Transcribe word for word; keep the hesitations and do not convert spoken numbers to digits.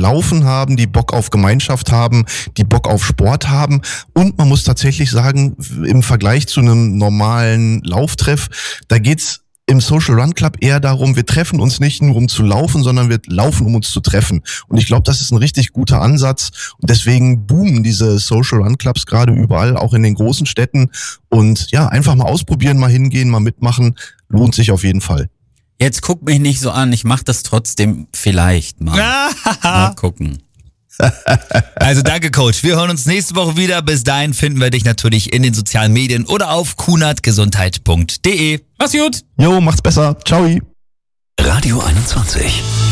Laufen haben, die Bock auf Gemeinschaft haben, die Bock auf Sport haben. Und man muss tatsächlich sagen, im Vergleich zu einem normalen Lauftreff, da geht's im Social Run Club eher darum, wir treffen uns nicht nur um zu laufen, sondern wir laufen, um uns zu treffen. Und ich glaube, das ist ein richtig guter Ansatz. Und deswegen boomen diese Social Run Clubs gerade überall, auch in den großen Städten. Und ja, einfach mal ausprobieren, mal hingehen, mal mitmachen. Lohnt sich auf jeden Fall. Jetzt guck mich nicht so an, ich mach das trotzdem vielleicht mal. Mal gucken. Also danke, Coach. Wir hören uns nächste Woche wieder. Bis dahin finden wir dich natürlich in den sozialen Medien oder auf kunert-gesundheit punkt de. Mach's gut. Jo, macht's besser. Ciao. Radio einundzwanzig.